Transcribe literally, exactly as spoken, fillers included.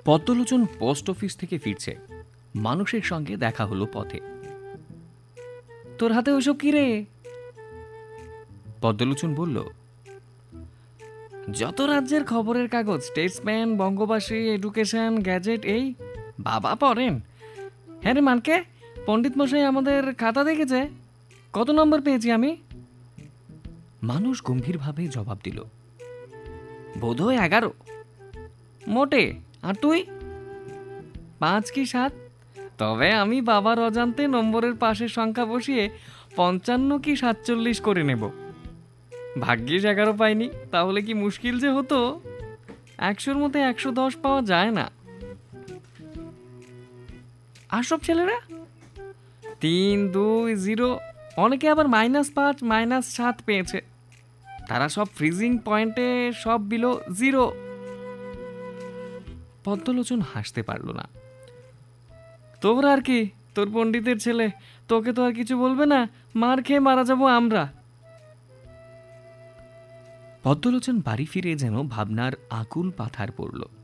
পদ্মলোচন post office থেকে ফিরছে, মানুষের সঙ্গে দেখা হলো পথে। তোর হাতে ওইসব কি রে? পদ্মলোচন বলল, যত রাজ্যের খবরের কাগজ, স্টেটসম্যান, বঙ্গবাসী, এডুকেশন, গ্যাজেট, এই বাবা পড়েন। হ্যাঁ রে মানকে, পণ্ডিত মশাই আমাদের খাতা দেখেছে, কত নম্বর পেয়েছি আমি? মানুষ গম্ভীরভাবে জবাব দিল, বোধহয় এগারো। মোটে? আর তুই? পাঁচ কি সাত? তবে আমি বাবার অজান্তে নম্বরের পাশের সংখ্যা বসিয়ে পঞ্চান্ন কি সাতচল্লিশ করে নেব। ভাগ্যিস এগারো পাইনি, তাহলে কি মুশকিল যে হতো। একশোর মধ্যে একশো দশ পাওয়া যায় না। আর সব ছেলেরা তিন, দুই, জিরো, অনেকে আবার মাইনাস পাঁচ, মাইনাস সাত পেয়েছে। তারা সব ফ্রিজিং পয়েন্টে, সব বিলো জিরো। পদ্মলোচন হাসতে পারল না। তোর আর কি, তোর পণ্ডিতের ছেলে, তোকে তো আর কিছু বলবে না, মার খেয়ে মারা যাবো আমরা। পদ্মলোচন বাড়ি ফিরে যেন ভাবনার আকুল পাথার পড়ল।